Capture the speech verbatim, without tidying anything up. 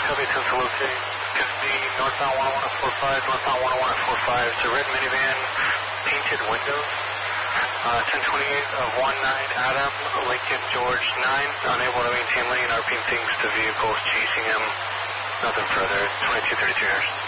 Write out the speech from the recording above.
Copy, attempts to locate. Could be northbound one oh one at four five, northbound one oh one at four five. It's a red minivan, painted windows. Uh, ten twenty-eight of one nine Adam, Lincoln George nine, unable to maintain lane, RPing things to vehicles chasing him. Nothing further, twenty-two thirty-three hours.